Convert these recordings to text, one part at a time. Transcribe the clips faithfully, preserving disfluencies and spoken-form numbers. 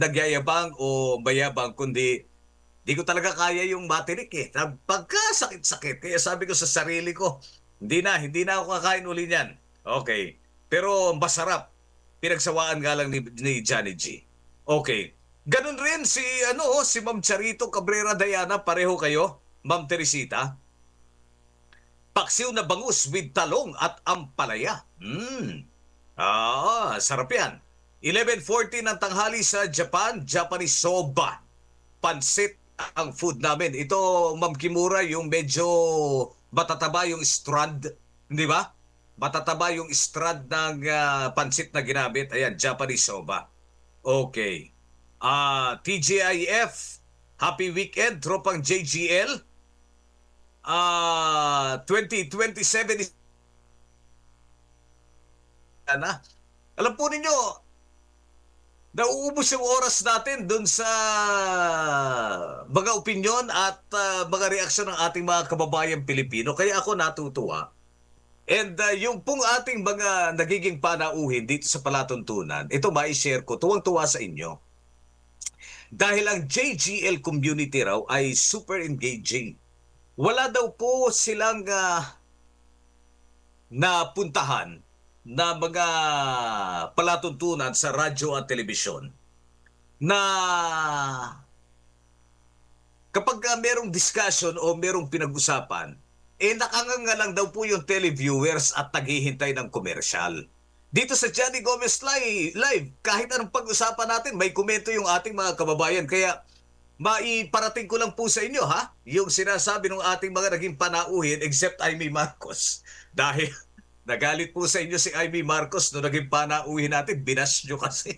nagyayabang o mayabang, kundi di ko talaga kaya yung matinik eh. Pagkasakit-sakit. Kaya sabi ko sa sarili ko, hindi na, hindi na ako kakain uli niyan. Okay. Pero masarap. Pinagsawaan nga lang ni, ni Johnny G. Okay. Ganun rin si, ano, si Ma'am Charito Cabrera Diana, pareho kayo, Ma'am Teresita. Paksiw na bangus with talong at ampalaya. Hmm. Ah, sarap yan. eleven forty ng tanghali sa Japan, Japanese soba. Pansit ang food namin. Ito, Ma'am Kimura, yung medyo matataba yung strand, di ba? Matataba yung strand ng ah, pansit na ginamit. Ayan, Japanese soba. Okay. Ah, T G I F, happy weekend, tropang J G L. Ah, twenty twenty-seven is na. Alam po ninyo, nauubos yung oras natin dun sa mga opinyon at ah, mga reaksyon ng ating mga kababayan Pilipino. Kaya ako natutuwa. And ah, yung pong ating mga nagiging panauhin dito sa palatuntunan, ito mai-share ko, tuwang-tuwa sa inyo. Dahil ang J G L community raw ay super engaging. Wala daw po silang ah, napuntahan na mga palatuntunan sa radyo at telebisyon na kapag uh, merong discussion o merong pinag-usapan, eh nakanganga lang daw po yung televiewers at naghihintay ng komersyal. Dito sa Johnny Gomez Live, live, kahit anong pag-usapan natin, may komento yung ating mga kababayan. Kaya maiparating ko lang po sa inyo, ha? Yung sinasabi ng ating mga naging panauhin, except Amy Marcos. Dahil nagalit po sa inyo si Amy Marcos no naging panauhin natin, binas nyo kasi.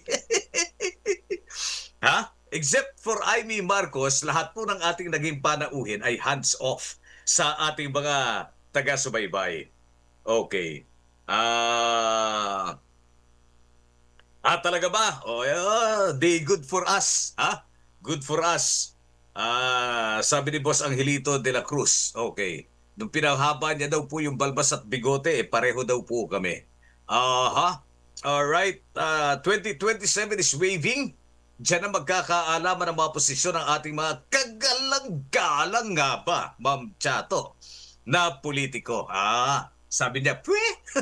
Ha? Except for Amy Marcos, lahat po ng ating naging panauhin ay hands off sa ating mga taga-subaybay. Okay. Ah... Ah, talaga ba? Oh, yeah, they good for us, ha? Good for us. Ah, sabi ni Boss Angelito de la Cruz. Okay. Nung pinahaba niya daw po yung balbas at bigote, eh, pareho daw po kami. Aha. Alright. Uh, twenty twenty-seven is waving. Diyan na magkakaalaman ng mga posisyon ng ating mga kagalang-galang nga ba, Ma'am Chato, na politiko. Ah, sabi niya, pwe!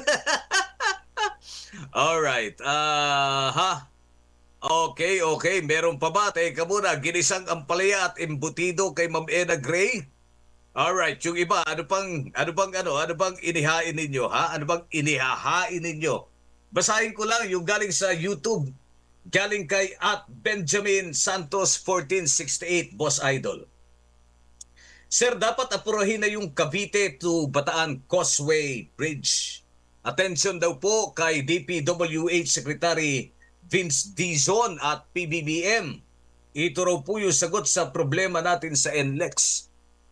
Alright. Ah, ha? Okay, okay. Meron pa ba? Teka muna. Ginisang ampalaya at embutido kay Ma'am Ena Gray. Alright. Yung iba, ano pang, ano bang, ano, ano bang inihain ninyo, ha? Ano bang inihahain ninyo? Basahin ko lang yung galing sa YouTube. Galing kay at Benjamin Santos fourteen sixty-eight, Boss Idol. Sir, dapat apurahin na yung Cavite to Bataan Causeway Bridge. Attention daw po kay D P W H Secretary Vince Dizon at P B B M. Ito raw po yung sagot sa problema natin sa N L E X.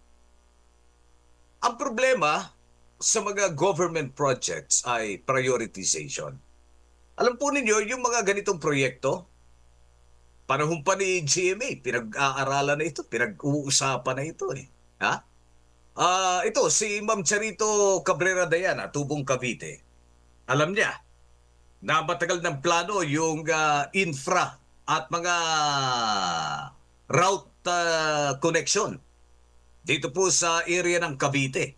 Ang problema sa mga government projects ay prioritization. Alam po ninyo, yung mga ganitong proyekto, panahon pa ni G M A, pinag-aaralan na ito, pinag-uusapan na ito. Eh. Ha? Ah, ito, si Ma'am Charito Cabrera Diana, Tubong Cavite. Alam niya na matagal ng plano yung uh, infra at mga route uh, connection dito po sa area ng Cavite.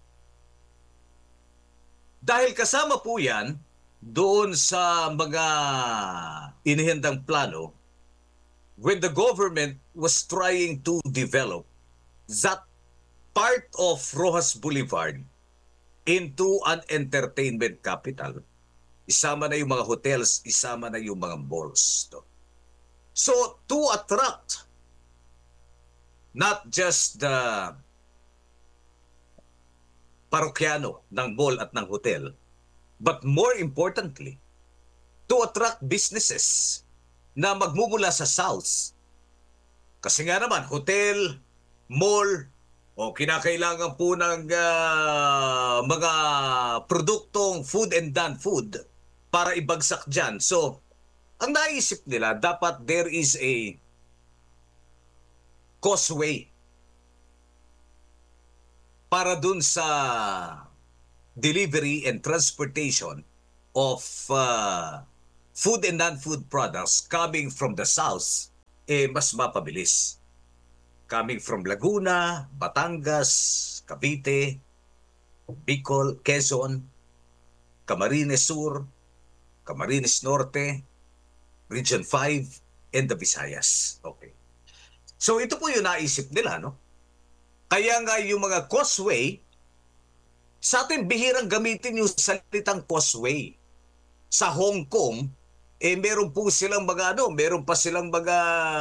Dahil kasama po yan doon sa mga inihandang plano when the government was trying to develop that part of Rojas Boulevard into an entertainment capital. Isama na yung mga hotels, isama na yung mga malls. So, to attract not just the parokyano ng mall at ng hotel, but more importantly, to attract businesses na magmumula sa south. Kasi nga naman, hotel, mall, o kinakailangan po ng uh, mga produktong food and non-food para ibagsak dyan. So, ang naisip nila, dapat there is a causeway para dun sa delivery and transportation of uh, food and non-food products coming from the south eh mas mapabilis. Coming from Laguna, Batangas, Cavite, Bicol, Quezon, Camarines Sur, Camarines Norte, Region five, and the Visayas. Okay. So ito po yung naisip nila, no? Kaya nga yung mga causeway, sa atin bihirang gamitin yung salitang causeway. Sa Hong Kong, eh meron po silang mga ano, meron pa silang mga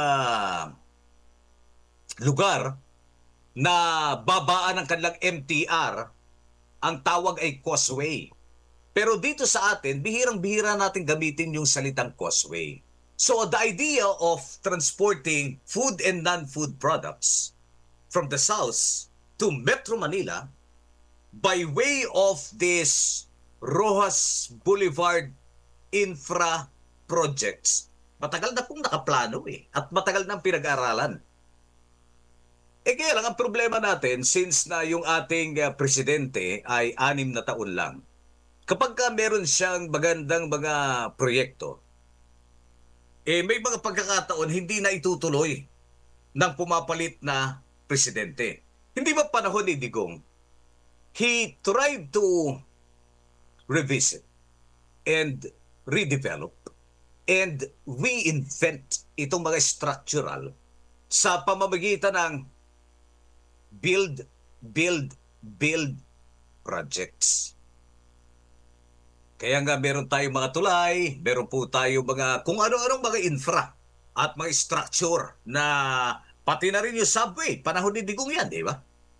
lugar na babaan ng kanilang M T R, ang tawag ay causeway. Pero dito sa atin, bihirang-bihira natin gamitin yung salitang causeway. So the idea of transporting food and non-food products from the south to Metro Manila by way of this Rojas Boulevard infra projects, matagal na pong nakaplano eh, at matagal nang pinag-aralan. Eh kaya lang, ang problema natin, since na yung ating uh, presidente ay anim na taon lang, kapag ka meron siyang magandang mga proyekto, eh may mga pagkakataon hindi na itutuloy ng pumapalit na presidente. Hindi ba panahon ni Digong, he tried to revisit and redevelop and reinvent itong mga structural sa pamamagitan ng build, build, build projects. Kaya nga meron tayong mga tulay, meron po tayo mga kung ano-anong mga infra at mga structure na pati na rin yung subway, panahon ni Digong yan, di ba?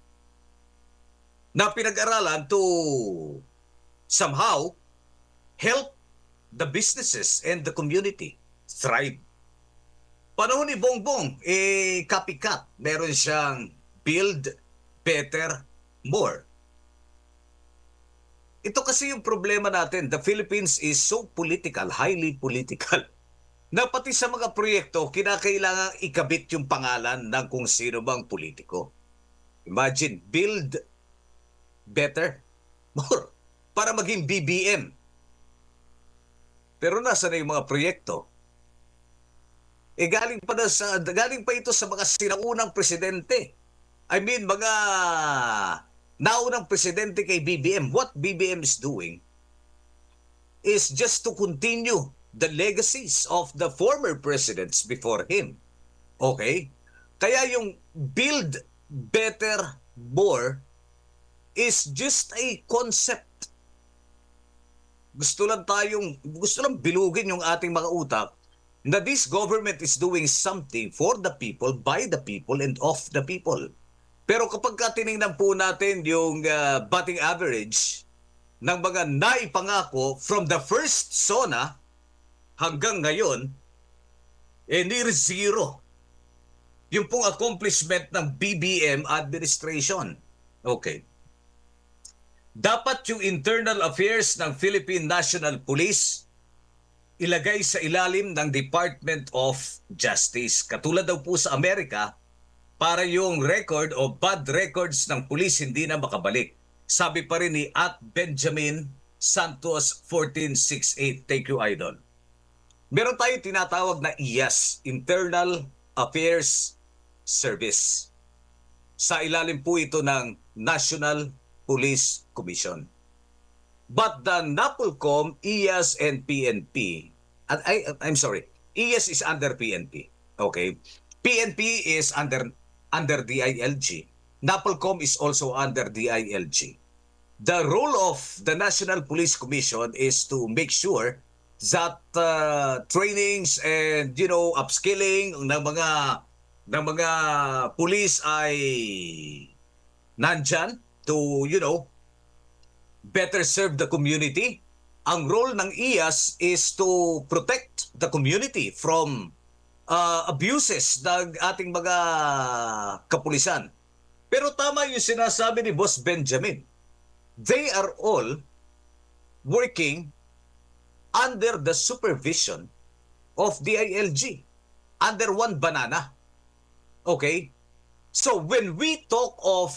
Na pinag-aralan to somehow help the businesses and the community thrive. Panahon ni Bongbong, eh, copycat. Meron siyang build better more. Ito kasi yung problema natin. The Philippines is so political, highly political, na pati sa mga proyekto, kinakailangan ikabit yung pangalan ng kung sino bang politiko. Imagine, build better more para maging B B M. Pero nasa na yung mga proyekto? Eh galing pa, na sa, galing pa ito sa mga sinaunang presidente. I mean, mga naunang presidente kay B B M. What B B M is doing is just to continue the legacies of the former presidents before him. Okay? Kaya yung build better more is just a concept. Gusto lang tayong, gusto lang bilugin yung ating mga utak na this government is doing something for the people, by the people, and of the people. Pero kapag ka tinignan po natin yung uh, batting average ng mga naipangako from the first SONA hanggang ngayon, eh near zero. Yung pong accomplishment ng B B M administration. Okay. Dapat yung internal affairs ng Philippine National Police ilagay sa ilalim ng Department of Justice. Katulad daw po sa Amerika, para yung record o bad records ng police hindi na makabalik. Sabi pa rin ni at Benjamin Santos fourteen sixty-eight. Thank you, Idol. Meron tayong tinatawag na I A S, Internal Affairs Service. Sa ilalim po ito ng National Police Commission. But the NAPOLCOM, I A S, and P N P, and I, I'm sorry, I A S is under P N P. Okay? P N P is under under D I L G. NAPOLCOM is also under D I L G. The role of the National Police Commission is to make sure that uh, trainings and, you know, upskilling ng mga ng mga police ay nandyan to, you know, better serve the community. Ang role ng I A S is to protect the community from uh, abuses ng ating mga kapulisan. Pero tama yung sinasabi ni Boss Benjamin. They are all working under the supervision of D I L G, under one banana. Okay? So when we talk of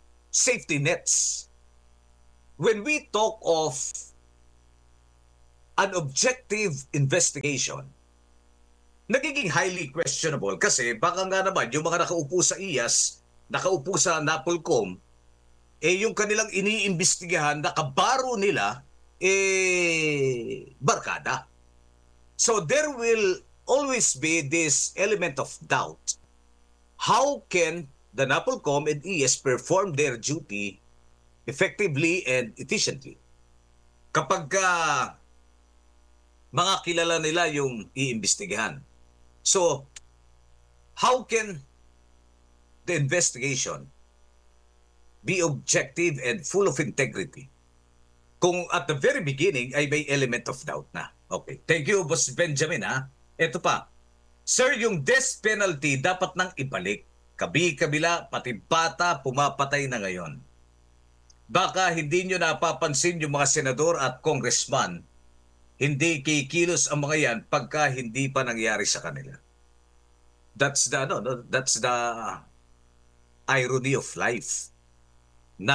safety nets, when we talk of an objective investigation, nagiging highly questionable kasi baka nga naman yung mga nakaupo sa I A S, nakaupo sa NAPOLCOM, eh yung kanilang iniimbestigahan, nakabaro nila, eh barkada. So there will always be this element of doubt. How can the NAPOLCOM and I A S perform their duty effectively and efficiently kapag uh, mga kilala nila yung iimbestigahan? So, how can the investigation be objective and full of integrity kung at the very beginning ay may element of doubt na? Okay. Thank you, Boss Benjamin, ha? Ito pa. Sir, yung death penalty dapat nang ibalik. Kabi-kabila, pati bata, pumapatay na ngayon. Baka hindi nyo napapansin yung mga senador at congressman, hindi kikilos ang mga yan pagka hindi pa nangyari sa kanila. That's the, no, no, that's the irony of life. Na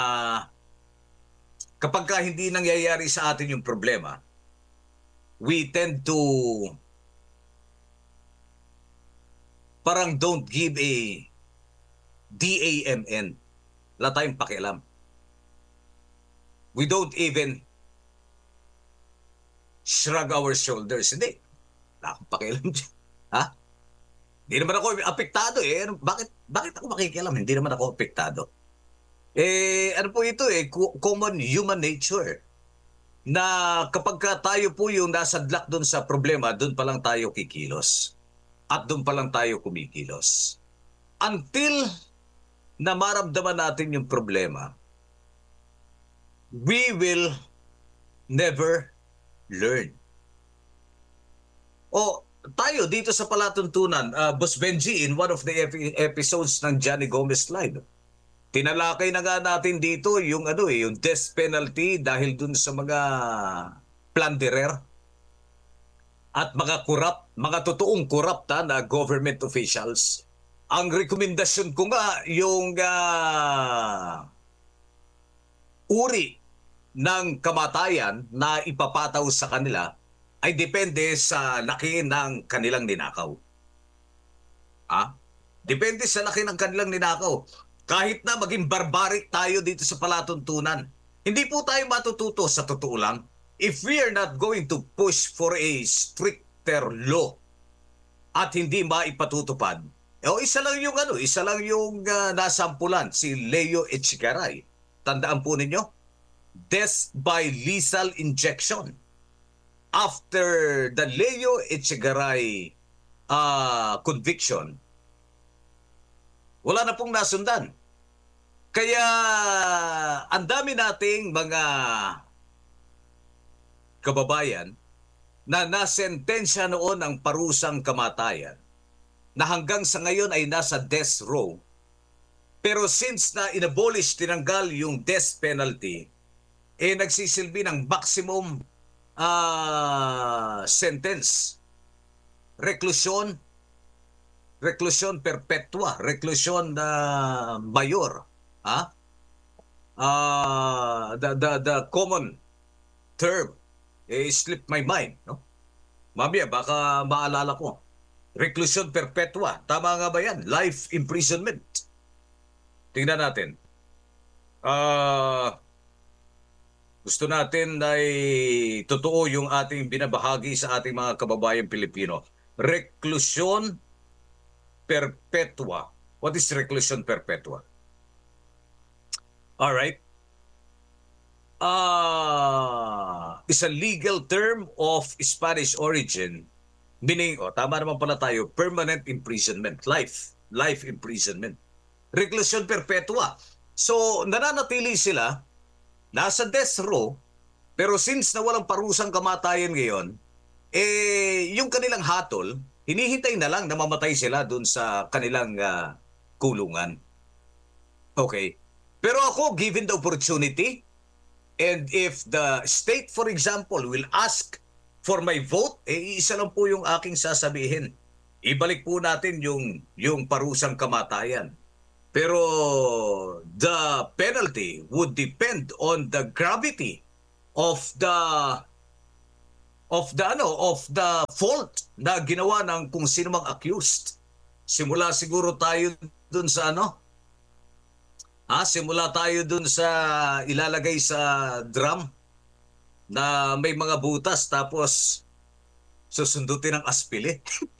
kapag ka hindi nangyayari sa atin yung problema, we tend to parang don't give a D A M N. Wala tayong pakialam. We don't even shrug our shoulders. Hindi. Wala akong pakialam dyan. Ha? Hindi naman ako apektado eh. Bakit, bakit ako makikialam? Hindi naman ako apektado. Eh, ano po ito eh, common human nature. Na kapag ka tayo po yung nasadlak doon sa problema, doon pa lang tayo kikilos. At doon pa lang tayo kumikilos. Until na maramdaman natin yung problema, we will never learn. O tayo dito sa palatuntunan, uh, Boss Benji, in one of the ep- episodes ng Johnny Gomez Live, tinalakay na nga natin dito yung ano eh, yung death penalty dahil dun sa mga plunderer at mga corrupt, mga totoong corrupt ha, na government officials. Ang rekomendasyon ko nga yung uh, uri ng kamatayan na ipapataw sa kanila ay depende sa laki ng kanilang ninakaw. Ha? Depende sa laki ng kanilang ninakaw. Kahit na maging barbaric tayo dito sa palatuntunan, hindi po tayo matututo sa totoo lang if we are not going to push for a stricter law at hindi maipatutupad. O isa lang yung ano, isa lang yung uh, nasampulan, si Leo Echegaray. Tandaan po ninyo, death by lethal injection. After the Leo Echegaray uh, conviction, wala na pong nasundan. Kaya ang dami nating mga kababayan na nasentensya noon ang parusang kamatayan na hanggang sa ngayon ay nasa death row. Pero since na inabolish, tinanggal yung death penalty, eh nagsisilbi ng maximum uh, sentence. Reklusyon, reklusyon perpetua, reklusyon na uh, mayor. Ha? Uh, the, the, the common term, eh, slipped my mind. No? Mamaya, baka maalala ko. Reclusion perpetua. Tama nga ba yan? Life imprisonment. Tingnan natin. Uh, gusto natin ay totoo yung ating binabahagi sa ating mga kababayang Pilipino. Reclusion perpetua. What is reclusion perpetua? Alright. Uh, is a legal term of Spanish origin, meaning, oh, tama naman pala tayo, permanent imprisonment, life, life imprisonment. Reclusion perpetua. So, nananatili sila, nasa death row, pero since na walang parusang kamatayan ngayon, eh, yung kanilang hatol, hinihintay na lang na mamatay sila dun sa kanilang uh, kulungan. Okay. Pero ako, given the opportunity, and if the state, for example, will ask for my vote, eh, isa lang po yung aking sasabihin. Ibalik po natin yung, yung parusang kamatayan. Pero the penalty would depend on the gravity of the of the ano of the fault na ginawa ng kung sino mang accused. Simula siguro tayo dun sa ano, ha, simula tayo dun sa ilalagay sa drum na may mga butas tapos susundutin ng aspili.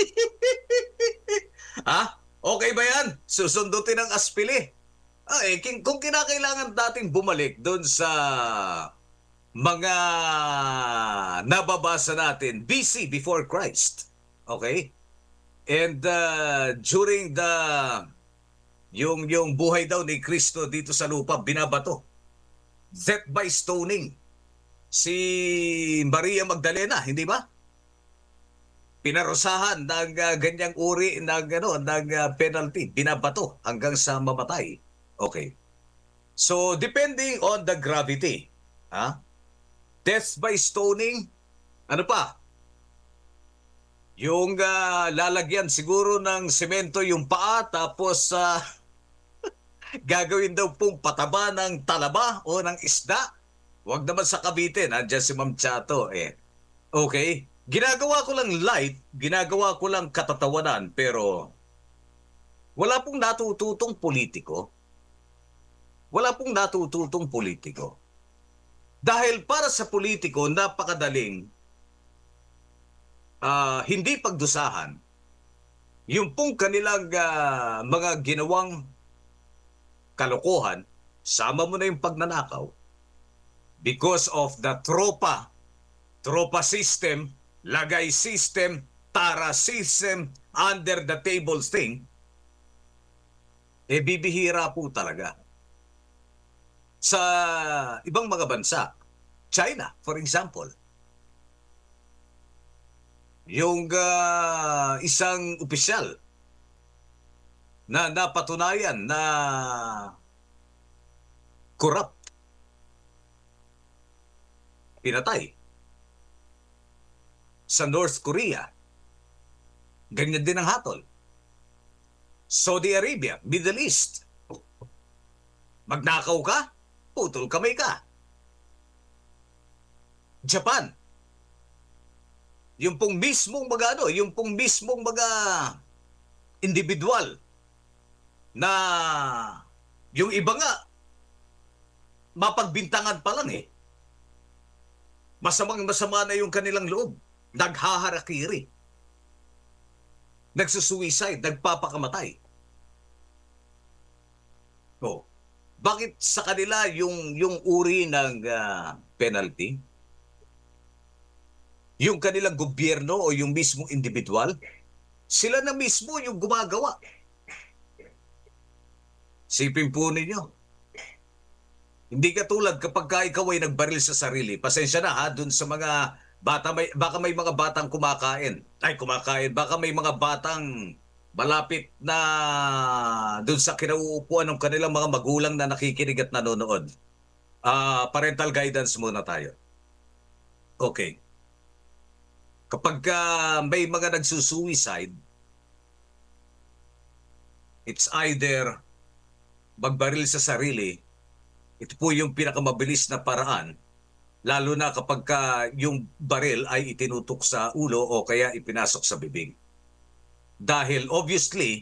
Ha? Okay ba yan? Susundutin ng aspili. Ah, eh, kin- kung kinakailangan natin bumalik doon sa mga nababasa natin B C, before Christ. Okay? And uh, during the yung yung buhay daw ni Kristo dito sa lupa, binabato. Death by stoning. Si Maria Magdalena, hindi ba? Pinarusahan ng uh, ganyang uri ng ano ng uh, penalty, binabato hanggang sa mamatay. Okay. So depending on the gravity, ha? Death by stoning, ano pa? Yung uh, lalagyan siguro ng semento yung paa tapos uh, gagawin daw pong pataba ng talaba o ng isda. Huwag naman sa Cavite, nandiyan si Ma'am Chato eh. Okay? Ginagawa ko lang light, ginagawa ko lang katatawanan, pero wala pong natututong politiko. Wala pong natututong politiko. Dahil para sa politiko, napakadaling uh, hindi pagdusahan yung pong kanilang uh, mga ginawang kalokohan, sama mo na yung pagnanakaw, because of the tropa, tropa system, lagay system, tara system, under the table thing, eh bibihira po talaga. Sa ibang mga bansa, China, for example, yung uh, isang opisyal na napatunayan na corrupt, pinatay. Sa North Korea, ganyan din ang hatol. Saudi Arabia, Middle East, magnakaw ka, putol kamay ka. Japan, yung pong mismong mga ano, yung pong mismong mga individual na yung iba nga mapagbintangan pa lang eh. Masamang masama na yung kanilang loob. Naghaharakiri. Nagsusuicide, nagpapakamatay. Oh, bakit sa kanila yung yung uri ng uh, penalty? Yung kanilang gobyerno o yung mismong individual, sila na mismo yung gumagawa. Sipin po ninyo. Hindi katulad kapag ka ikaw ay nagbaril sa sarili. Pasensya na ha, dun sa mga bata, may, baka may mga batang kumakain. Ay, kumakain. Baka may mga batang malapit na dun sa kinauupuan ng kanilang mga magulang na nakikinig at nanonood. Uh, parental guidance muna tayo. Okay. Kapag uh, may mga nagsusuicide, it's either magbaril sa sarili. Ito po yung pinakamabilis na paraan, lalo na kapag ka yung baril ay itinutok sa ulo o kaya ipinasok sa bibig. Dahil obviously,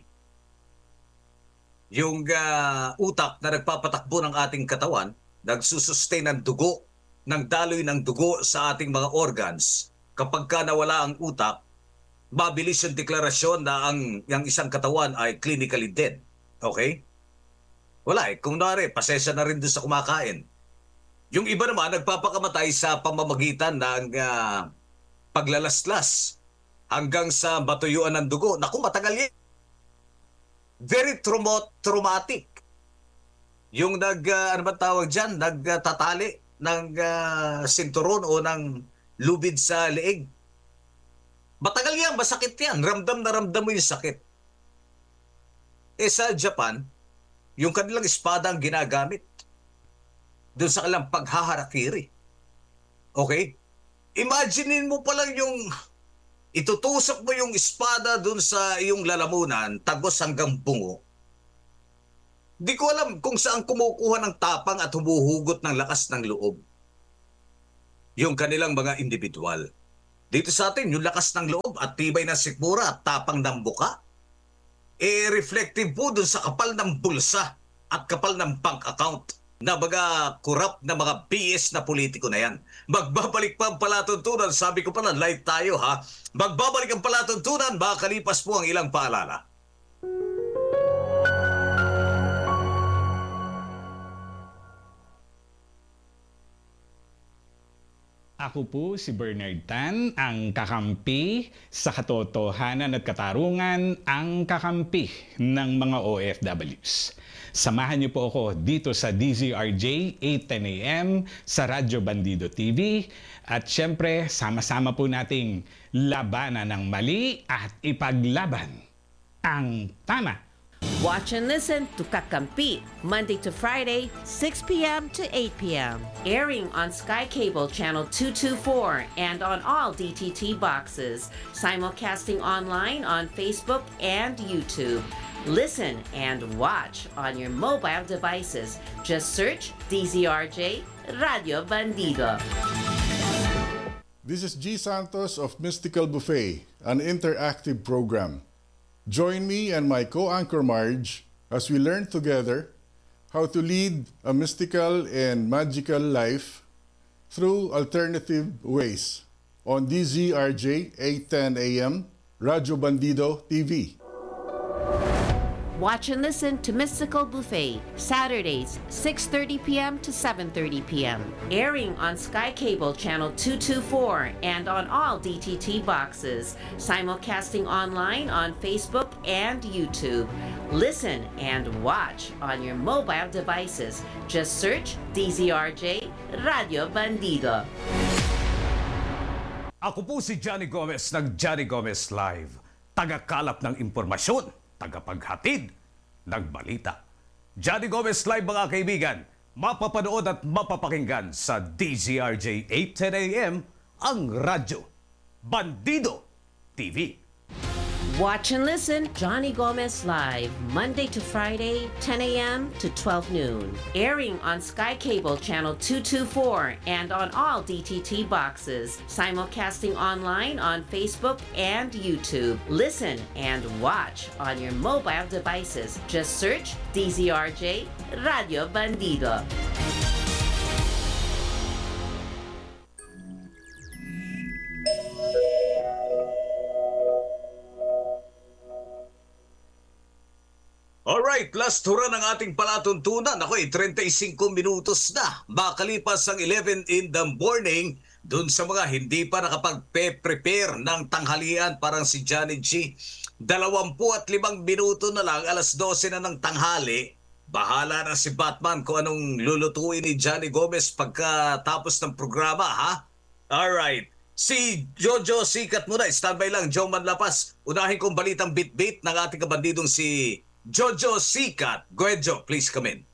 yung uh, utak na nagpapatakbo ng ating katawan, nagsusustain ng dugo, ng daloy ng dugo sa ating mga organs, kapag ka nawala ang utak, mabilis yung deklarasyon na ang, ang isang katawan ay clinically dead. Okay? Wala eh. Kung nari, pasensya na rin doon sa kumakain. Yung iba naman, nagpapakamatay sa pamamagitan ng uh, paglalaslas hanggang sa matuyuan ng dugo. Naku, matagal yan. Very trauma traumatic. Yung nag, uh, ano ba tawag dyan, nagtatali ng uh, sinturon o ng lubid sa leeg. Matagal yan, masakit yan. Ramdam na ramdam mo yung sakit. Eh sa Japan, yung kanilang espada ang ginagamit doon sa kanilang paghaharakiri. Okay? Imaginein mo pa lang yung itutusok mo yung espada doon sa iyong lalamunan, tagos hanggang bungo. Di ko alam kung saan kumukuha ng tapang at humuhugot ng lakas ng loob yung kanilang mga individual. Dito sa atin, yung lakas ng loob at tibay ng sikmura at tapang ng buka, eh reflective po dun sa kapal ng bulsa at kapal ng bank account na mga corrupt na mga B S na politiko na yan. Magbabalik pa ang palatuntunan. Sabi ko pala, live tayo ha. Magbabalik ang palatuntunan, makakalipas po ang ilang paalala. Ako po si Bernard Tan, ang kakampi sa katotohanan at katarungan, ang kakampi ng mga O F Ws. Samahan niyo po ako dito sa D Z R J eight ten A M sa Radyo Bandido T V at syempre sama-sama po nating labanan ng mali at ipaglaban ang tama. Watch and listen to Kakampi, Monday to Friday, six p m to eight p m Airing on Sky Cable Channel two twenty-four and on all D T T boxes. Simulcasting online on Facebook and YouTube. Listen and watch on your mobile devices. Just search D Z R J Radio Bandido. This is G. Santos of Mystical Buffet, an interactive program. Join me and my co-anchor Marge as we learn together how to lead a mystical and magical life through alternative ways on D Z R J eight ten A M, Radyo Bandido T V. Watch and listen to Mystical Buffet, Saturdays, six thirty p m to seven thirty p m Airing on Sky Cable Channel two twenty-four and on all D T T boxes. Simulcasting online on Facebook and YouTube. Listen and watch on your mobile devices. Just search D Z R J Radio Bandido. Ako po si Johnny Gomez ng Johnny Gomez Live. Tagakalap ng impormasyon, tagapaghatid ng balita. Johnny Gomez Live mga kaibigan, mapapanood at mapapakinggan sa D Z R J eight ten A M ang radyo Bandido T V. Watch and listen Johnny Gomez Live, Monday to Friday, ten a m to twelve noon. Airing on Sky Cable Channel two twenty-four and on all D T T boxes. Simulcasting online on Facebook and YouTube. Listen and watch on your mobile devices. Just search D Z R J Radio Bandido. Alright, last hura ng ating palatuntunan. Ako eh, thirty-five minutos na. Makalipas ang eleven in the morning, dun sa mga hindi pa nakapag-prepare ng tanghalian, parang si Johnny G. Dalawampu at limang minuto na lang, alas dose na ng tanghali. Bahala na si Batman kung anong lulutuin ni Johnny Gomez pagkatapos ng programa, ha? Alright. Si Jojo Sikat muna. Standby lang, Joe Manlapas. Unahin kong balitang bit-bit ng ating kabandidong si Jojo Sikat. Go ahead, Joe. Please come in.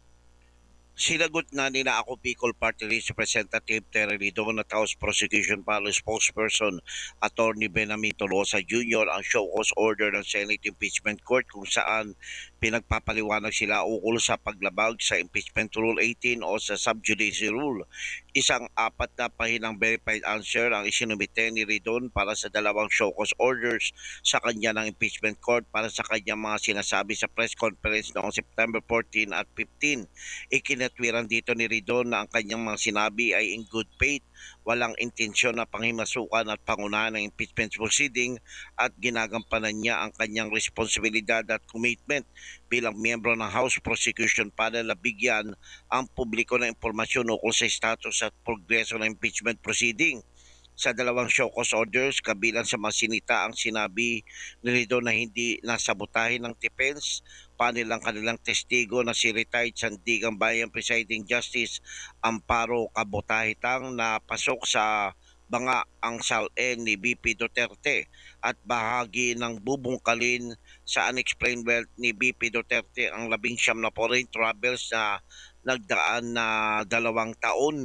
Sinagot na nila ako Bicol Party List Representative Terry Ridon at House Prosecution Panel Spokesperson Attorney Benami Tolosa Junior ang show cause order ng Senate Impeachment Court kung saan pinagpapaliwanag sila ukol sa paglabag sa Impeachment Rule eighteen o sa Sub Judice Rule. Isang apat na pahinang verified answer ang isinumite ni Ridon para sa dalawang show cause orders sa kanya ng Impeachment Court para sa kanyang mga sinasabi sa press conference noong September fourteen at fifteen. Ikinatwiran dito ni Ridon na ang kanyang mga sinabi ay in good faith, walang intensyon na panghimasukan at pangunahan ng impeachment proceeding at ginagampanan niya ang kanyang responsibilidad at commitment bilang miyembro ng House Prosecution Panel na bigyan ang publiko ng impormasyon ukol sa status at progreso ng impeachment proceeding. Sa dalawang show cause orders, kabilang sa mga sinita ang sinabi ni Ridon na hindi nasabotahin ng defense panel ang kanilang testigo na si retired Sandigang Bayan Presiding Justice Amparo Cabotahitang na pasok sa banga ang S A L N ni B P Duterte at bahagi ng bubungkalin sa unexplained wealth ni B P Duterte ang labing siyam na foreign travels na nagdaan na dalawang taon.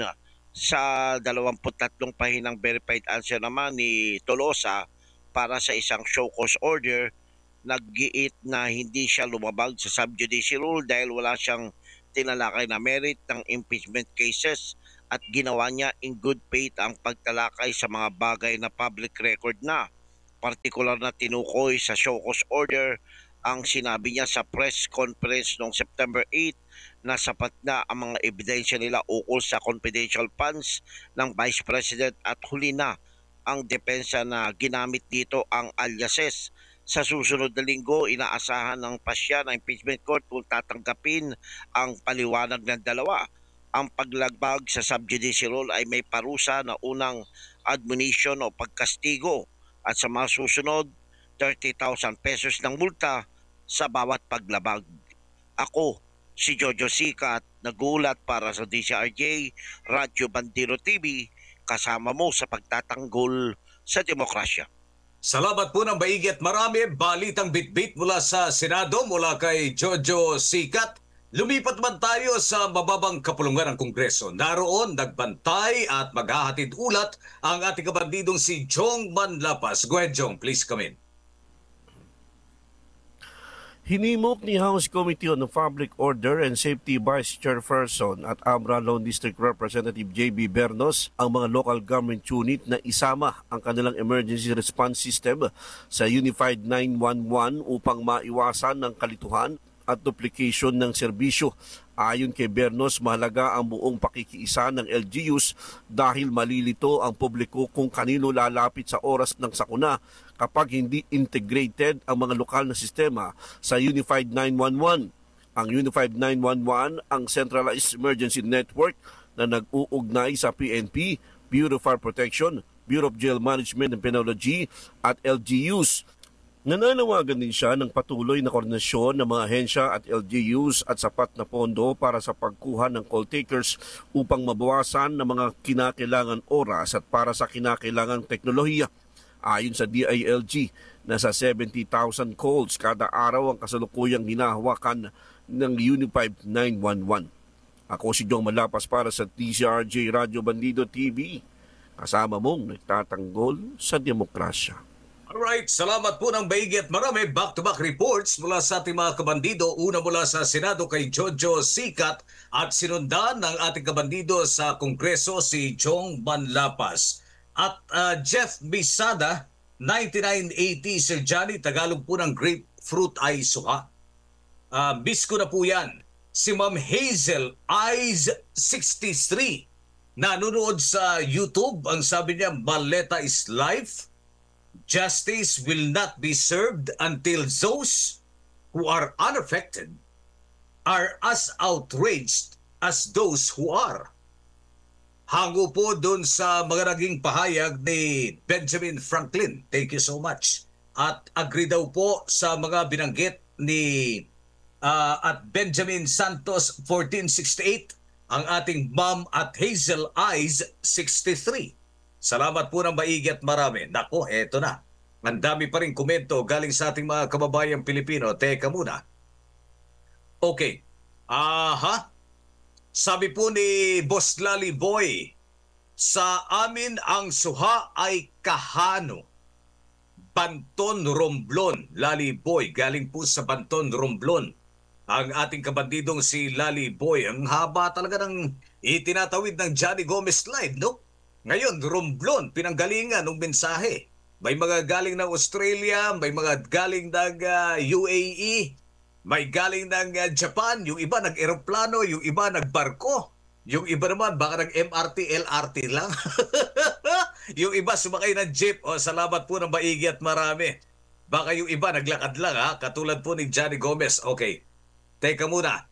Sa dalawampu't tatlong pahinang verified answer naman ni Tolosa para sa isang show cause order, naggiit na hindi siya lumabag sa sub judice rule dahil wala siyang tinalakay na merit ng impeachment cases at ginawa niya in good faith ang pagtalakay sa mga bagay na public record na. Partikular na tinukoy sa show cause order ang sinabi niya sa press conference noong September eighth na sapat na ang mga ebidensya nila ukol sa confidential funds ng Vice President at huli na ang depensa na ginamit dito ang aliases. Sa susunod na linggo, inaasahan ng pasya ng impeachment court kung tatanggapin ang paliwanag ng dalawa. Ang paglagbag sa subjudice rule ay may parusa na unang admonition o pagkastigo at sa mga susunod, thirty thousand pesos ng multa sa bawat paglabag. Ako, si Jojo Sikat, nagulat para sa D C R J, Radyo Bandero T V, kasama mo sa pagtatanggol sa demokrasya. Salamat po ng maigi at marami. Balitang bitbit mula sa Senado, mula kay Jojo Sikat. Lumipat man tayo sa mababang kapulungan ng Kongreso. Naroon, nagbantay at maghahatid ulat ang ating kabandidong si Jong Manlapas. Go ahead, Jong. Please come in. Hinimok ni House Committee on Public Order and Safety Vice Chairperson at Abra Lone District Representative J B Bernos ang mga local government unit na isama ang kanilang emergency response system sa Unified nine one one upang maiwasan ng kalituhan at duplication ng serbisyo. Ayon kay Bernos, mahalaga ang buong pakikiisa ng L G Us dahil malilito ang publiko kung kanino lalapit sa oras ng sakuna kapag hindi integrated ang mga lokal na sistema sa Unified nine one one. Ang Unified nine one one ang centralized emergency network na nag-uugnay sa P N P, Bureau of Fire Protection, Bureau of Jail Management and Penology at L G Us. Nananawagan din siya ng patuloy na koordinasyon ng mga ahensya at L G Us at sapat na pondo para sa pagkuha ng call takers upang mabawasan ng mga kinakailangan oras at para sa kinakailangang teknolohiya. Ayon sa D I L G, nasa seventy thousand calls kada araw ang kasalukuyang hinahawakan ng Unified nine one one. Ako si Jong Malapas para sa D C R J Radyo Bandido T V. Kasama mong nagtatanggol sa demokrasya. Alright, salamat po ng maigi at marami. Back-to-back reports mula sa ating mga kabandido. Una mula sa Senado kay Jojo Sikat at sinundan ng ating kabandido sa Kongreso si Jong Manlapas. At uh, Jeff Bisada, ninety-nine eighty, Sir Johnny, Tagalog po ng grapefruit ay suha. Uh, miss ko na po yan. Si Ma'am Hazel Eyes sixty-three, nanonood sa YouTube. Ang sabi niya, Maleta is life. Justice will not be served until those who are unaffected are as outraged as those who are. Hango po dun sa mga naging pahayag ni Benjamin Franklin. Thank you so much. At agree daw po sa mga binanggit ni uh, at Benjamin Santos fourteen sixty-eight, ang ating Ma'am at Hazel Eyes sixty-three. Salamat po ng maigi at marami. Nako, eto na. Ang dami pa rin komento galing sa ating mga kababayang Pilipino. Teka muna. Okay. Aha. Sabi po ni Boss Lali Boy, sa amin ang suha ay kahano. Banton Romblon. Lali Boy, galing po sa Banton Romblon. Ang ating kabandidong si Lali Boy. Ang haba talaga ng itinatawid ng Johnny Gomez Live, no? Ngayon, Romblon, pinanggalingan ng mensahe. May mga galing ng Australia, may mga galing ng uh, U A E, may galing ng uh, Japan, yung iba nag-eroplano, yung iba nagbarko, yung iba naman baka nag-M R T, L R T lang. Yung iba sumakay ng jeep. O, salamat po ng maigi at marami. Baka yung iba naglakad lang, ha? Katulad po ni Johnny Gomez. Okay, teka muna.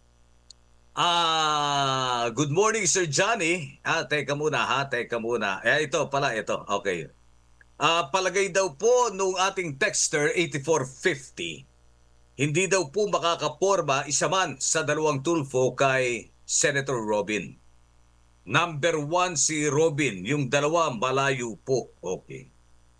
Ah, good morning Sir Johnny. Ah, teka muna ha, teka muna. Eh ito pala ito. Okay. Ah, palagay daw po nung ating texter eighty-four fifty. Hindi daw po makakaporma isa man sa dalawang tulfo kay Senator Robin. Number one si Robin, yung dalawa malayo po. Okay.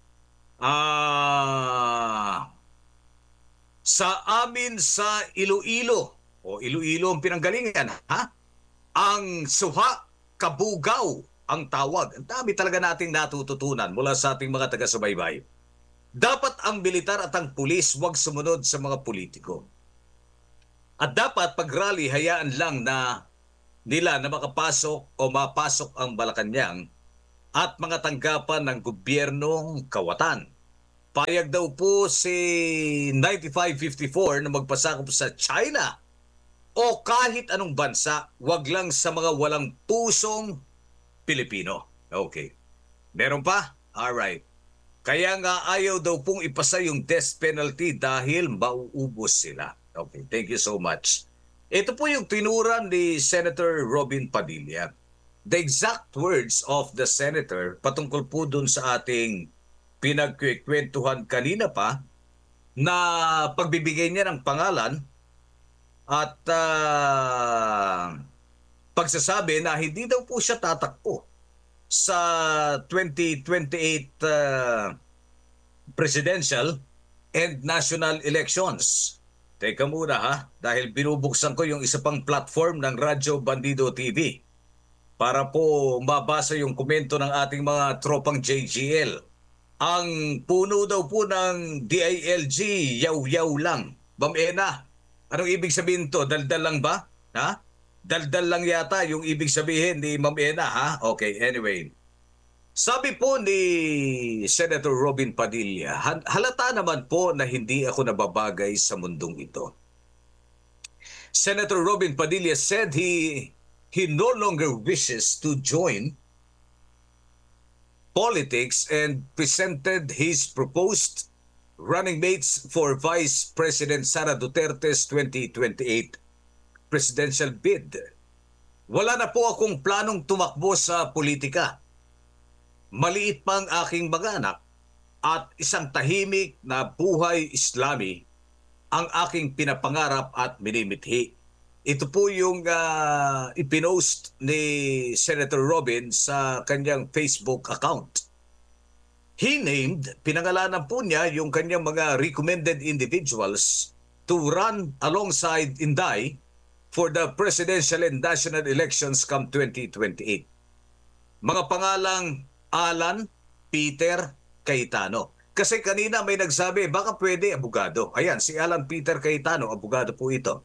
Ah, sa amin sa Iloilo. O Iloilo ang pinanggalingan, ha? Ang suha, kabugaw ang tawag. Ang dami talaga nating natututunan mula sa ating mga taga-subaybay. Dapat ang militar at ang pulis huwag sumunod sa mga politiko. At dapat pag rally, hayaan lang na nila na makapasok o mapasok ang Malacanang at mga tanggapan ng gobyernong kawatan. Payag daw po si ninety-five fifty-four na magpasakop sa China o kahit anong bansa, wag lang sa mga walang pusong Pilipino. Okay. Meron pa? Alright. Kaya nga ayaw daw pong ipasa yung death penalty dahil mauubos sila. Okay, thank you so much. Ito po yung tinuran ni Senator Robin Padilla. The exact words of the senator patungkol po dun sa ating pinagkikwentuhan kanina pa na pagbibigay niya ng pangalan at uh, pagsasabi na hindi daw po siya tatakbo sa twenty twenty-eight uh, presidential and national elections. Teka muna ha, dahil binubuksan ko yung isa pang platform ng Radyo Bandido T V para po mabasa yung komento ng ating mga tropang J G L. Ang puno daw po ng D I L G, yaw-yaw lang. Ma'am Ena, anong ibig sabihin to? Daldal lang ba? Ha? Daldal lang yata yung ibig sabihin ni Ma'am Ena, ha? Okay, anyway. Sabi po ni Senator Robin Padilla, halata naman po na hindi ako nababagay sa mundong ito. Senator Robin Padilla said he he no longer wishes to join politics and presented his proposed running mates for Vice President Sara Duterte's twenty twenty-eight presidential bid. Wala na po akong planong tumakbo sa politika. Maliit pang aking mga anak at isang tahimik na buhay Islami ang aking pinapangarap at minimithi. Ito po yung uh, ipinost ni Senator Robin sa kanyang Facebook account. He named, pinangalanan po niya yung kanyang mga recommended individuals to run alongside Inday for the presidential and national elections come twenty twenty-eight. Mga pangalang Alan Peter Cayetano. Kasi kanina may nagsabi, baka pwede abogado. Ayan, si Alan Peter Cayetano, abogado po ito.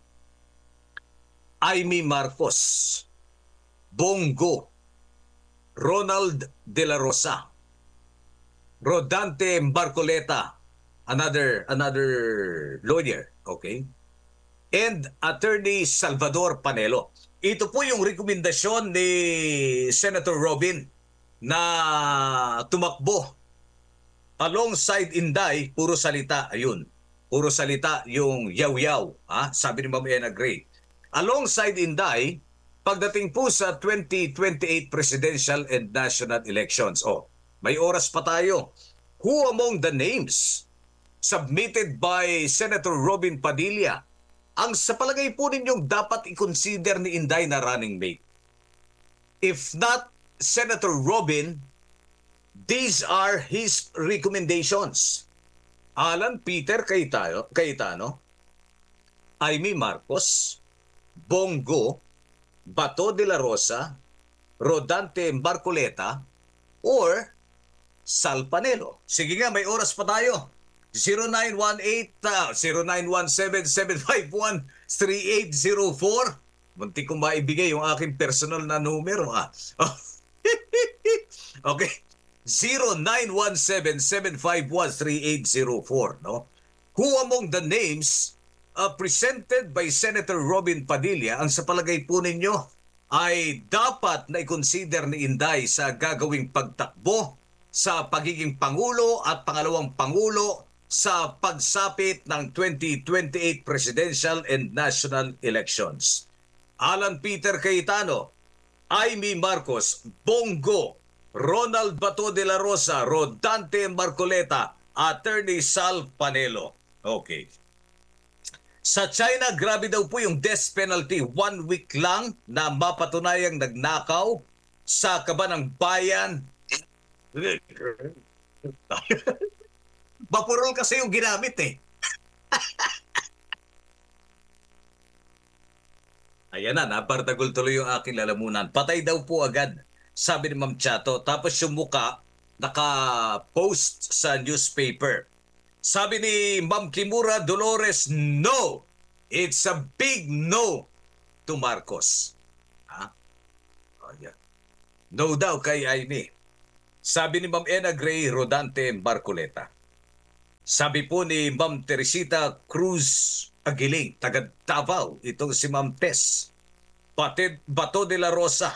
Amy Marcos, Bongo, Ronald De La Rosa, Rodante Barcoleta, another another lawyer, okay? And Attorney Salvador Panelo. Ito po yung rekomendasyon ni Senator Robin na tumakbo alongside Inday, puro salita, ayun. Puro salita yung yaw-yaw, ha? Sabi ni Ma'am Ena Gray. Alongside Inday, pagdating po sa twenty twenty-eight presidential and national elections. Oh, may oras pa tayo. Who among the names submitted by Senator Robin Padilla ang sa palagay po ninyong dapat i-consider ni Inday na running mate? If not Senator Robin, these are his recommendations. Alan Peter Cayetano, Cayetano, Amy Marcos, Bongo, Bato de la Rosa, Rodante Barcoleta, or Sal Panelo. Sige nga, may oras pa tayo. zero nine one eight, uh, zero nine one seven, seven five one, three eight zero four. Munti kong maibigay yung aking personal na numero. Ah. Okay. zero nine one seven, seven five one, three eight zero four. No? Who among the names uh, presented by Senator Robin Padilla ang sa palagay po ninyo ay dapat na i-consider ni Inday sa gagawing pagtakbo sa pagiging Pangulo at pangalawang Pangulo sa pagsapit ng twenty twenty-eight presidential and national elections? Alan Peter Cayetano, Amy Marcos, Bongo, Ronald Bato de la Rosa, Rodante Barcoleta, Attorney Sal Panelo. Okay. Sa China, grabe daw po yung death penalty. One week lang na mapatunayang nagnakaw sa kaban ng bayan. Vaporol kasi yung ginamit eh. Ayan na, napardagol tuloy yung aking lalamunan. Patay daw po agad, sabi ni Ma'am Chato. Tapos yung muka, naka-post sa newspaper. Sabi ni Ma'am Kimura Dolores, no! It's a big no to Marcos. Ha? No daw kay Aimee. Sabi ni Ma'am Ena Gray Rodante Marcoleta. Sabi po ni Ma'am Teresita Cruz Aguiling, taga Davao, itong si Ma'am Tess. Batid Bato de la Rosa.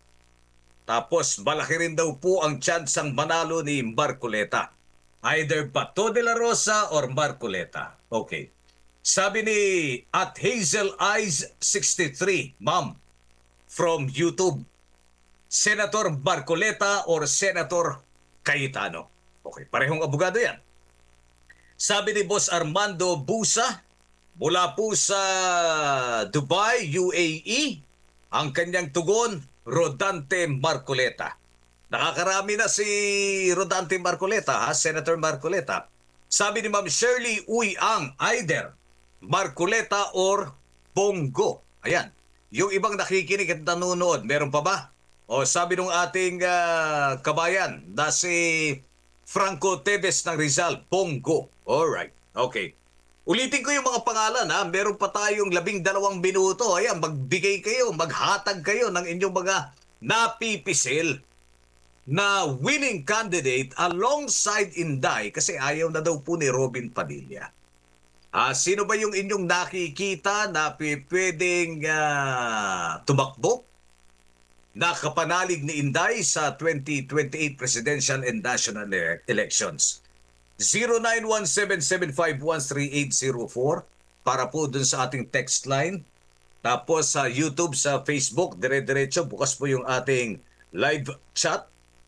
Tapos malaki rin daw po ang tsansang manalo ni Marcoleta. Either Bato de la Rosa or Marcoleta. Okay. Sabi ni at Hazel Eyes sixty-three, Ma'am, from YouTube, Senator Marcoleta or Senator Cayetano. Okay, parehong abogado yan. Sabi ni Boss Armando Busa, mula po sa Dubai, U A E, ang kanyang tugon, Rodante Marcoleta. Nakakarami na si Rodante Marcoleta, ha? Senator Marcoleta. Sabi ni Ma'am Shirley Uy Ang, either Marcoleta or Bongo. Ayan. Yung ibang nakikinig at nanonood, meron pa ba? O sabi nung ating uh, kabayan na si Franco Teves ng Rizal, Bongo. Alright. Okay. Ulitin ko yung mga pangalan, ha. Meron pa tayong labing dalawang minuto. Ayan, magbigay kayo, maghatag kayo ng inyong mga napipisil na winning candidate alongside Inday kasi ayaw na daw po ni Robin Padilla. Ah, sino ba yung inyong nakikita na pwedeng uh, tumakbo na kapanalig ni Inday sa twenty twenty-eight presidential and national e- elections? zero nine one seven seven five one three eight zero four para po dun sa ating text line. Tapos sa YouTube, sa Facebook, dire-diretso, bukas po yung ating live chat.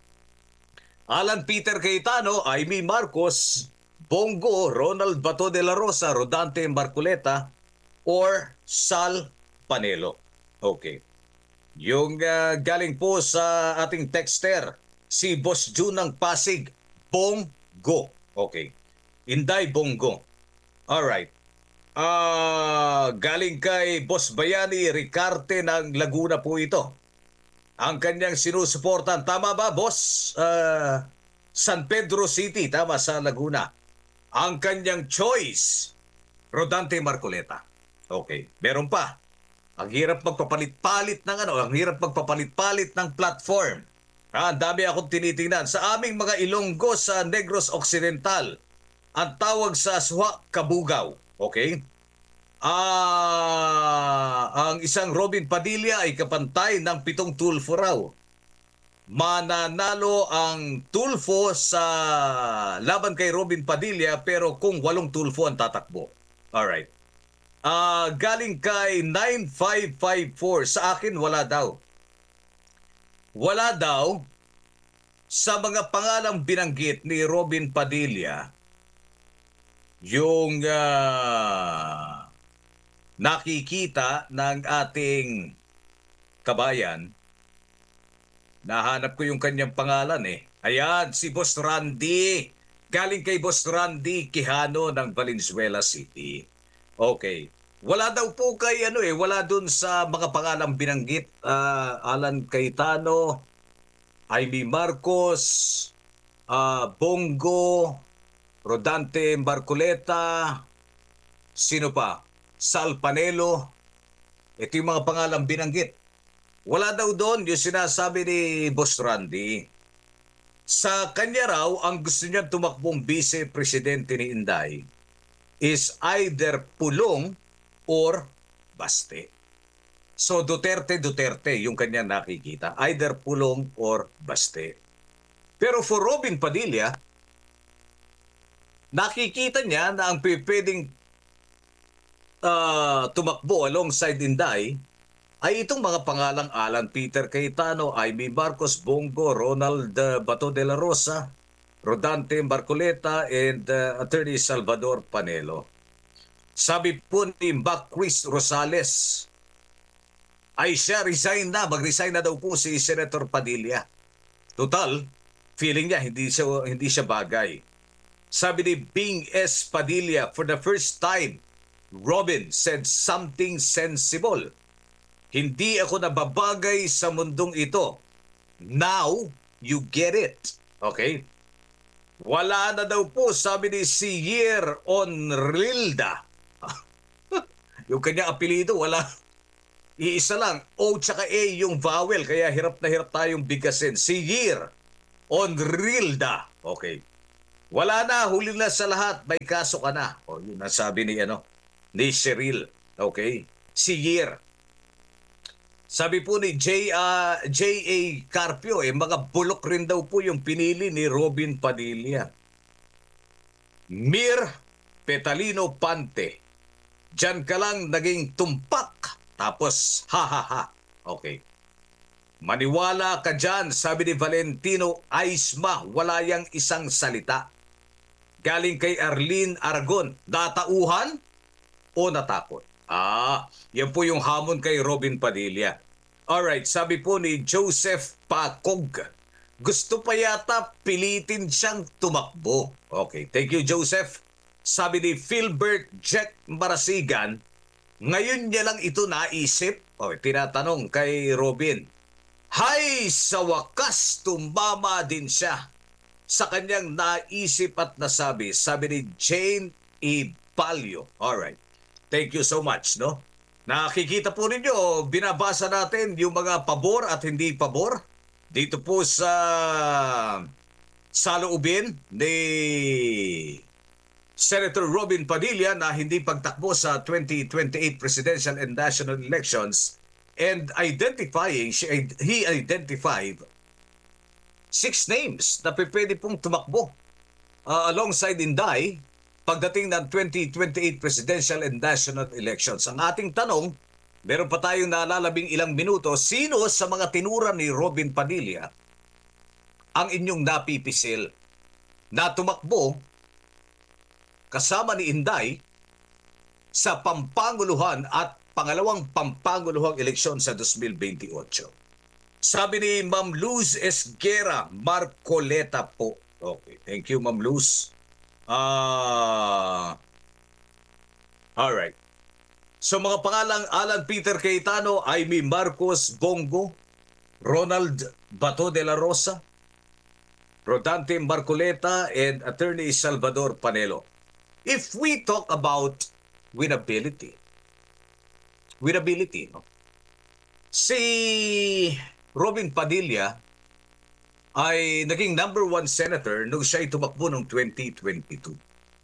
Alan Peter Cayetano, Aimee Marcos, Bongo, Ronald Bato de la Rosa, Rodante Marcoleta, or Sal Panelo. Okay. Yung uh, galing po sa ating texter, si Boss June ng Pasig, Bongo. Okay. Inday Bongo. Alright. Ah, galing kay Boss Bayani Ricarte ng Laguna po ito. Ang kanyang sinusuportan, tama ba, Boss? Uh, San Pedro City, tama, sa Laguna. Ang kanyang choice, Rodante Marcoleta. Okay, meron pa. Ang hirap magpapalit-palit ng ano, ang hirap magpapalit-palit ng platform. Ah, ang dami akong tinitingnan. Sa aming mga Ilonggo sa Negros Occidental, ang tawag sa Aswa, Kabugaw. Okay? Ah, ang isang Robin Padilla ay kapantay ng pitong tulfo raw. Mananalo ang tulfo sa laban kay Robin Padilla pero kung walong tulfo ang tatakbo. Alright. Ah, galing kay nine five five four, sa akin wala daw. Wala daw sa mga pangalang binanggit ni Robin Padilla yung uh, nakikita ng ating kabayan. Nahanap ko yung kanyang pangalan eh. Ayan, si Boss Randy. Galing kay Boss Randy Quijano ng Valenzuela City. Okay. Wala daw po kay ano eh, wala dun sa mga pangalang binanggit. Uh, Alan Cayetano, Aimee Marcos, uh, Bongo, Rodante Marcoleta, sino pa? Sal Panelo. Ito yung mga pangalang binanggit. Wala daw doon yung sinasabi ni Boss Randy. Sa kanya raw, ang gusto niya tumakbong vice-presidente ni Inday is either Pulong or Baste. So Duterte, Duterte yung kanya nakikita. Either Pulong or Baste. Pero for Robin Padilla, nakikita niya na ang pwedeng uh, tumakbo alongside Inday ay itong mga pangalang Alan Peter Cayetano, Aimee Marcos, Bongo, Ronald uh, Bato de la Rosa, Rodante Marcoleta, and uh, Attorney Salvador Panelo. Sabi po ni Macris Rosales, ay siya resign na, mag-resign na daw po si Senator Padilla. Total, feeling niya hindi siya, hindi siya bagay. Sabi ni Bing S. Padilla, for the first time, Robin said something sensible. Hindi ako nababagay sa mundong ito. Now, you get it. Okay? Wala na daw po, sabi ni Sier Onrilda. Yung kanyang apelido, wala, Iisa lang, O tsaka A yung vowel, kaya hirap na hirap tayong bigkasin. Si Year, Onrilda. Okay. Wala na, huli na sa lahat, may kaso ka na. O, yun ang sabi ni, ano, ni Cheryl. Okay. Si Year. Sabi po ni J, uh, J A Carpio, eh, mga bulok rin daw po yung pinili ni Robin Padilla. Mir Petalino Pante. Diyan ka lang naging tumpak. Tapos, ha ha ha. Okay. Maniwala ka dyan, sabi ni Valentino Aisma, wala yang isang salita. Galing kay Arlene Aragon, natauhan o natakot? Ah, yan po yung hamon kay Robin Padilla. Alright, sabi po ni Joseph Pacog, gusto pa yata pilitin siyang tumakbo. Okay, thank you Joseph. Sabi ni Philbert Jack Marasigan, ngayon niya lang ito naisip. Okay, tinatanong kay Robin, hay, sa wakas tumama din siya sa kanyang naisip at nasabi. Sabi ni Jane E. Palio. Alright. Thank you so much, no? Nakikita po ninyo, binabasa natin yung mga pabor at hindi pabor dito po sa saloobin ni Senator Robin Padilla na hindi pagtakbo sa twenty twenty-eight presidential and national elections, and identifying, he identified six names na pwede pong tumakbo uh, alongside Inday pagdating ng twenty twenty-eight presidential and national elections. Ang ating tanong, meron pa tayong nalalabing ilang minuto, sino sa mga tinura ni Robin Padilla ang inyong napipisil na tumakbo kasama ni Inday sa pampanguluhan at pangalawang pampanguluhang eleksyon sa twenty twenty-eight? Sabi ni Ma'am Luz Esguera Marcoleta po. Okay, thank you Ma'am Luz. Ah, all right. So mga pangalang Alan Peter Cayetano, Amy Marcos Bongo, Ronald Bato de la Rosa, Rodante Marcoleta, and Attorney Salvador Panelo. If we talk about winnability, winnability, no? Si Robin Padilla ay naging number one senator nung siya tumakbo noong twenty twenty-two.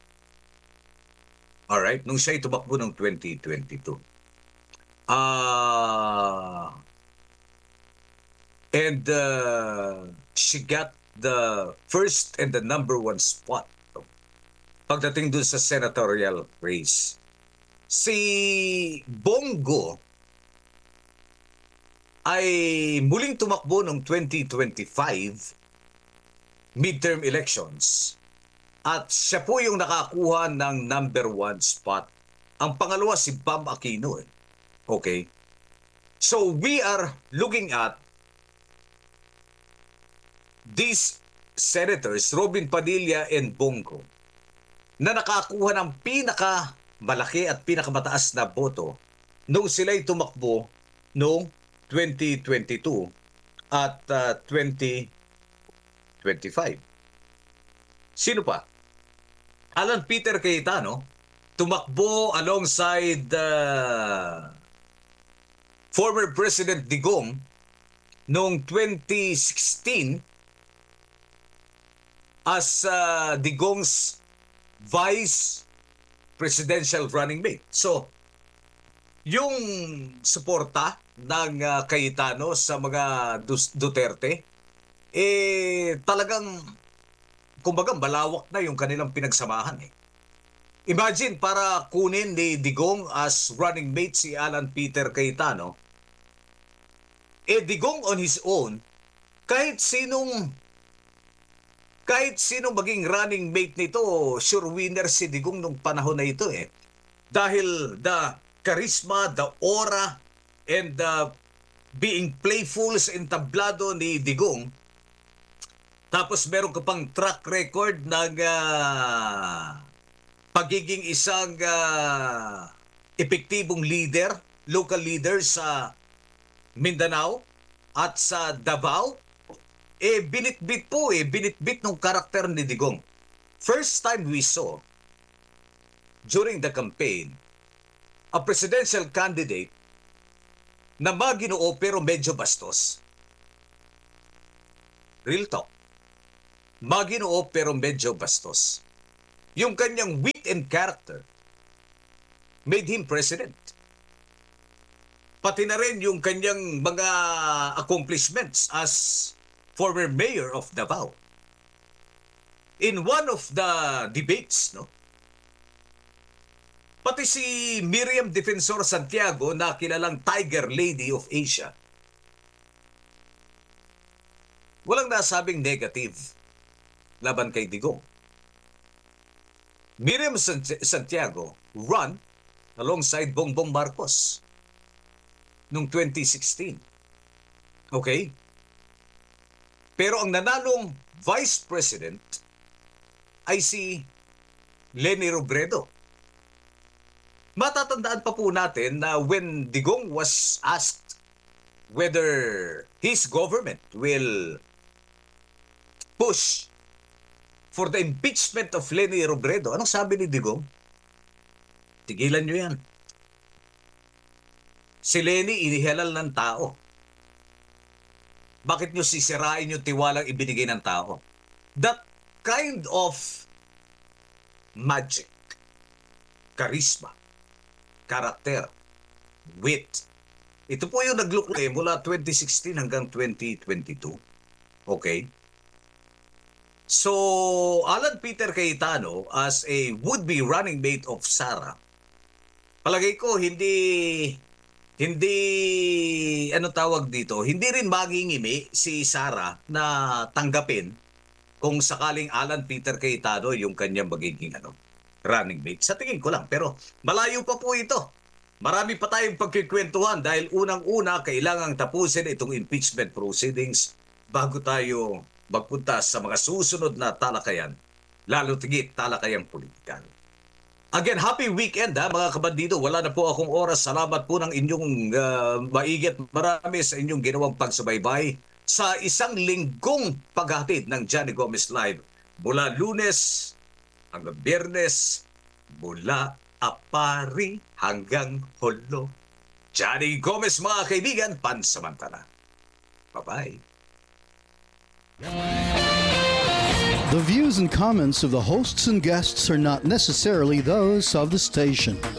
Alright, nung siya tumakbo noong twenty twenty-two. Ah, uh, and uh, she got the first and the number one spot pagdating dun sa senatorial race. Si Bongo ay muling tumakbo noong twenty twenty-five midterm elections at siya po yung nakakuha ng number one spot. Ang pangalawa si Bam Aquino. Okay? So we are looking at these senators, Robin Padilla and Bongo, na nakakuha ng pinaka malaki at pinakamataas na boto nung sila'y tumakbo noong twenty twenty-two at uh, twenty twenty-five. Sino pa? Alan Peter Cayetano tumakbo alongside uh, former President Digong noong twenty sixteen as uh, Digong's vice presidential running mate. So, yung suporta ng uh, Cayetano sa mga Duterte, eh talagang, kumbaga, malawak na yung kanilang pinagsamahan. Eh. Imagine, para kunin ni Digong as running mate si Alan Peter Cayetano, eh Digong on his own, kahit sinong kahit sinong maging running mate nito, sure winner si Digong nung panahon na ito eh. Dahil the charisma, the aura, and the being playful sa entablado ni Digong. Tapos meron ka pang track record ng uh, pagiging isang uh, epektibong leader, local leader sa Mindanao at sa Davao. Eh, binitbit po eh, binitbit ng karakter ni Digong. First time we saw, during the campaign, a presidential candidate na maginoo pero medyo bastos. Real talk. Maginoo pero medyo bastos. Yung kanyang wit and character made him president. Pati na rin yung kanyang mga accomplishments as former mayor of Davao. In one of the debates, no? Pati si Miriam Defensor Santiago na kilalang Tiger Lady of Asia, walang nasabing negative laban kay Digong. Miriam Santiago run alongside Bongbong Marcos noong twenty sixteen. Okay? Pero ang nanalong vice president ay si Leni Robredo. Matatandaan pa po natin na when Digong was asked whether his government will push for the impeachment of Leni Robredo, anong sabi ni Digong? Tigilan nyo yan. Si Leni inihalal ng tao. Bakit nyo sisirain yung tiwalang ibinigay ng tao? That kind of magic, charisma, karakter, wit. Ito po yung naglukle mula twenty sixteen hanggang twenty twenty-two. Okay? So, Alan Peter Cayetano as a would-be running mate of Sara, palagay ko hindi hindi ano tawag dito, hindi rin magingimi si Sara na tanggapin kung sakaling Alan Peter Cayetano yung kanyang magiging ano, running mate. Sa tingin ko lang, pero malayo pa po ito. Marami pa tayong pagkikwentuhan dahil unang-una kailangang tapusin itong impeachment proceedings bago tayo magpunta sa mga susunod na talakayan, lalo tigit talakayang politikal. Again, happy weekend ha mga kabandido. Wala na po akong oras. Salamat po ng inyong uh, maigit marami sa inyong ginawang pagsubaybay sa isang linggong paghatid ng Johnny Gomez Live mula Lunes hanggang Biyernes, mula Apari hanggang Holo. Johnny Gomez mga kaibigan, pansamantala. Bye-bye. The views and comments of the hosts and guests are not necessarily those of the station.